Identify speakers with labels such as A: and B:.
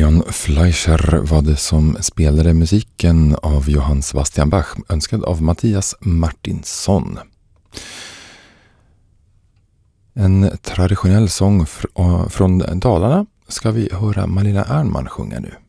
A: Leon Fleischer var det som spelade musiken av Johann Sebastian Bach, önskad av Mattias Martinsson. En traditionell sång från Dalarna ska vi höra Malina Ernman sjunga nu.